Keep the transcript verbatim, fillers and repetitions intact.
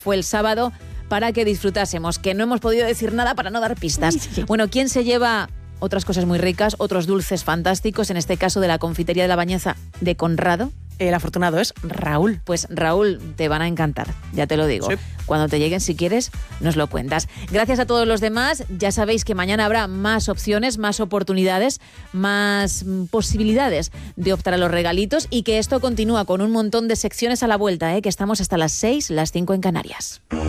fue el sábado para que disfrutásemos, que no hemos podido decir nada para no dar pistas. Sí. Bueno, ¿quién se lleva otras cosas muy ricas, otros dulces fantásticos, en este caso de la confitería de la Bañeza de Conrado? El afortunado es Raúl. Pues Raúl, te van a encantar, ya te lo digo. Sí. Cuando te lleguen, si quieres, nos lo cuentas. Gracias a todos los demás. Ya sabéis que mañana habrá más opciones, más oportunidades, más mm, posibilidades de optar a los regalitos y que esto continúa con un montón de secciones a la vuelta, ¿eh? Que estamos hasta las seis, las cinco en Canarias.